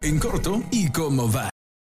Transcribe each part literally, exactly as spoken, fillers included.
en corto y cómo va.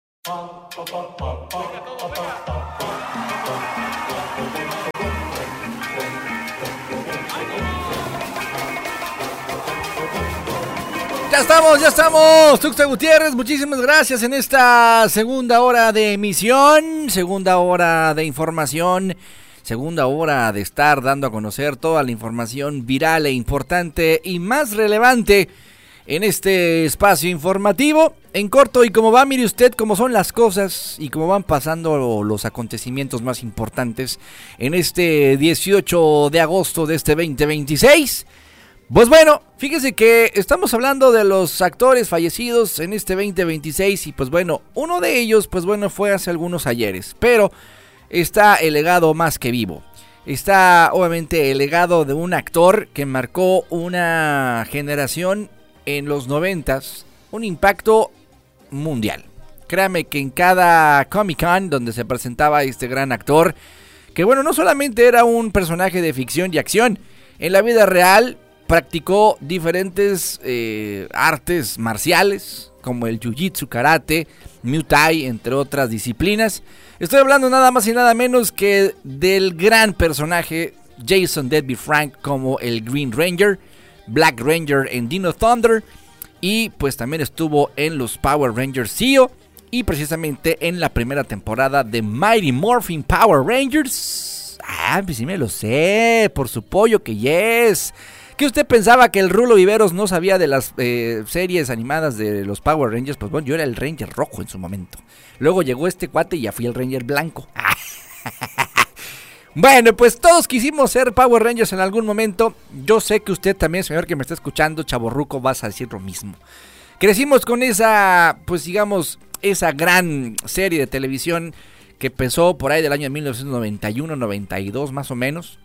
Ya estamos, ya estamos, Tuxtla Gutiérrez, muchísimas gracias en esta segunda hora de emisión, segunda hora de información, segunda hora de estar dando a conocer toda la información viral e importante y más relevante en este espacio informativo. En corto y como va, mire usted cómo son las cosas y cómo van pasando los acontecimientos más importantes en este dieciocho de agosto de este veinte veintiséis. Pues bueno, fíjese que estamos hablando de los actores fallecidos en este veinte veintiséis y pues bueno, uno de ellos pues bueno fue hace algunos ayeres, pero está el legado más que vivo. Está obviamente el legado de un actor que marcó una generación en los noventas, un impacto mundial. Créame que en cada Comic Con donde se presentaba este gran actor, que bueno, no solamente era un personaje de ficción y acción, en la vida real practicó diferentes eh, artes marciales, como el jiu-jitsu, karate, muay thai, entre otras disciplinas. Estoy hablando nada más y nada menos que del gran personaje Jason Deadbeat Frank como el Green Ranger, Black Ranger en Dino Thunder, y pues también estuvo en los Power Rangers Zeo, y precisamente en la primera temporada de Mighty Morphin Power Rangers. Ah, pues sí me lo sé, por su pollo que yes. ¿Qué usted pensaba que el Rulo Viveros no sabía de las eh, series animadas de los Power Rangers? Pues bueno, yo era el Ranger rojo en su momento. Luego llegó este cuate y ya fui el Ranger blanco. Bueno, pues todos quisimos ser Power Rangers en algún momento. Yo sé que usted también, señor que me está escuchando, chavorruco, vas a decir lo mismo. Crecimos con esa, pues digamos, esa gran serie de televisión que empezó por ahí del año mil novecientos noventa y uno noventa y dos más o menos,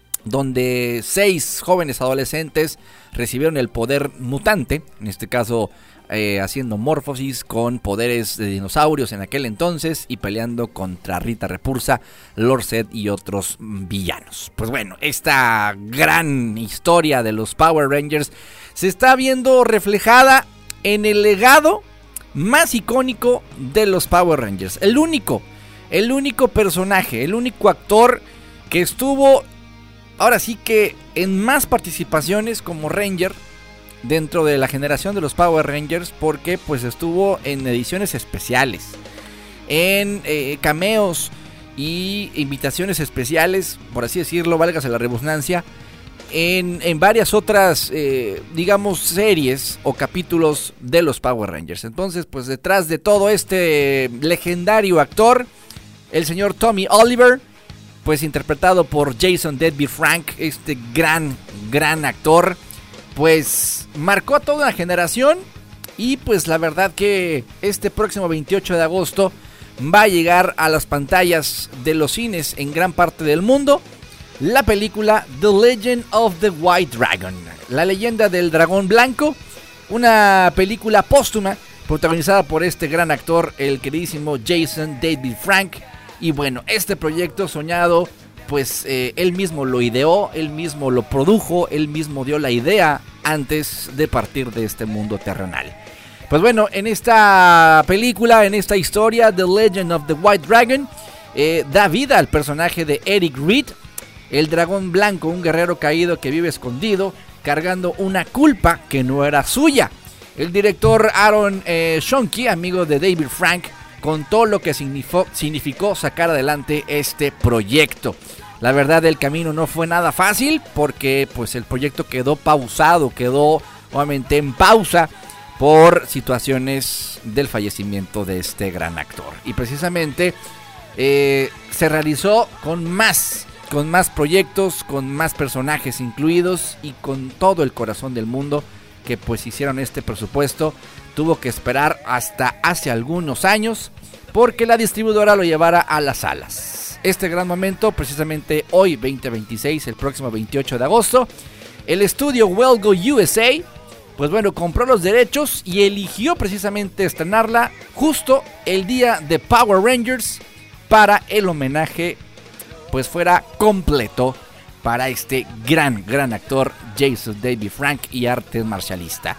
donde seis jóvenes adolescentes recibieron el poder mutante, en este caso eh, haciendo morfosis con poderes de dinosaurios en aquel entonces y peleando contra Rita Repulsa, Lord Zed y otros villanos. Pues bueno, esta gran historia de los Power Rangers se está viendo reflejada en el legado más icónico de los Power Rangers. El único, el único personaje, el único actor que estuvo ahora sí que en más participaciones como Ranger dentro de la generación de los Power Rangers, porque pues estuvo en ediciones especiales, en eh, cameos y invitaciones especiales, por así decirlo, válgase la redundancia, en, en varias otras, eh, digamos, series o capítulos de los Power Rangers. Entonces, pues detrás de todo este legendario actor, el señor Tommy Oliver, pues interpretado por Jason Deadbeat Frank, este gran, gran actor, pues marcó a toda una generación. Y pues la verdad que este próximo veintiocho de agosto va a llegar a las pantallas de los cines en gran parte del mundo la película The Legend of the White Dragon, la leyenda del dragón blanco, una película póstuma protagonizada por este gran actor, el queridísimo Jason Deadbeat Frank. Y bueno, este proyecto soñado, pues eh, él mismo lo ideó, él mismo lo produjo, él mismo dio la idea antes de partir de este mundo terrenal. Pues bueno, en esta película, en esta historia, The Legend of the White Dragon, eh, da vida al personaje de Eric Reed, el dragón blanco, un guerrero caído que vive escondido, cargando una culpa que no era suya. El director Aaron eh, Schonke, amigo de David Frank, contó lo que significó, significó sacar adelante este proyecto. La verdad, el camino no fue nada fácil porque pues el proyecto quedó pausado, quedó obviamente en pausa por situaciones del fallecimiento de este gran actor. Y precisamente eh, se realizó con más, con más proyectos, con más personajes incluidos y con todo el corazón del mundo que pues hicieron este presupuesto. Tuvo que esperar hasta hace algunos años porque la distribuidora lo llevara a las salas. Este gran momento, precisamente hoy veinte veintiséis, el próximo veintiocho de agosto, el estudio Well-Go U S A, pues bueno, compró los derechos y eligió precisamente estrenarla justo el día de Power Rangers para el homenaje pues fuera completo para este gran, gran actor Jason Deadbeat Frank y arte marcialista.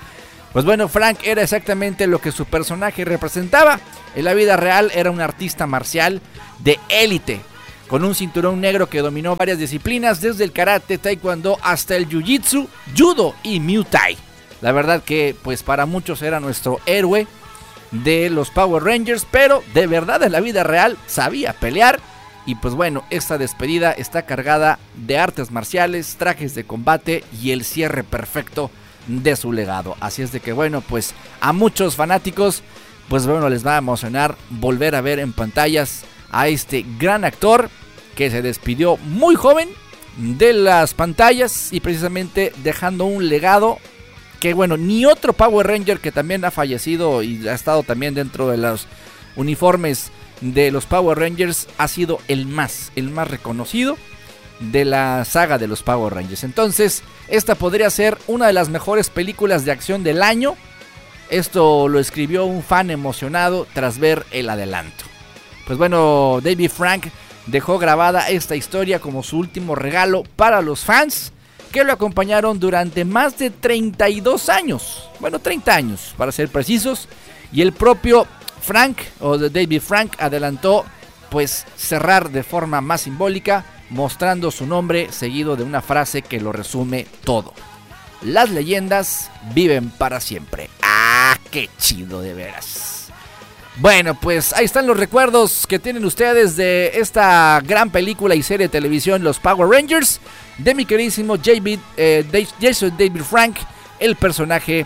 Pues bueno, Frank era exactamente lo que su personaje representaba. En la vida real era un artista marcial de élite, con un cinturón negro que dominó varias disciplinas, desde el karate, taekwondo hasta el jiu-jitsu, judo y muay thai. La verdad que pues para muchos era nuestro héroe de los Power Rangers, pero de verdad en la vida real sabía pelear. Y pues bueno, esta despedida está cargada de artes marciales, trajes de combate y el cierre perfecto de su legado. Así es de que bueno, pues a muchos fanáticos pues bueno, les va a emocionar volver a ver en pantallas a este gran actor que se despidió muy joven de las pantallas y precisamente dejando un legado que bueno, ni otro Power Ranger que también ha fallecido y ha estado también dentro de los uniformes de los Power Rangers ha sido el más, el más reconocido de la saga de los Power Rangers. Entonces, esta podría ser una de las mejores películas de acción del año. Esto lo escribió un fan emocionado tras ver el adelanto. Pues bueno, David Frank dejó grabada esta historia como su último regalo para los fans que lo acompañaron durante más de treinta y dos años. Bueno, treinta años para ser precisos. Y el propio Frank, o David Frank, adelantó pues cerrar de forma más simbólica, mostrando su nombre seguido de una frase que lo resume todo: las leyendas viven para siempre. ¡Ah, qué chido de veras! Bueno, pues ahí están los recuerdos que tienen ustedes de esta gran película y serie de televisión, los Power Rangers, de mi queridísimo David, eh, Jason David Frank, el personaje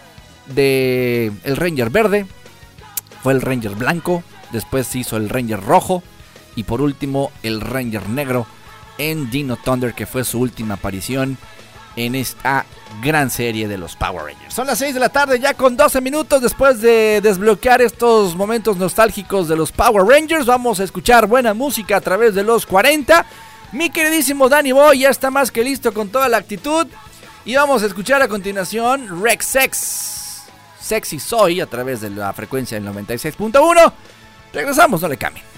de el Ranger Verde. Fue el Ranger Blanco, después se hizo el Ranger Rojo y por último el Ranger Negro en Dino Thunder, que fue su última aparición en esta gran serie de los Power Rangers. Son las seis de la tarde ya con doce minutos. Después de desbloquear estos momentos nostálgicos de los Power Rangers, vamos a escuchar buena música a través de los cuarenta. Mi queridísimo Danny Boy ya está más que listo con toda la actitud y vamos a escuchar a continuación Rex Sex, Sexy Soy, a través de la frecuencia del noventa y seis punto uno. Regresamos, no le cambien.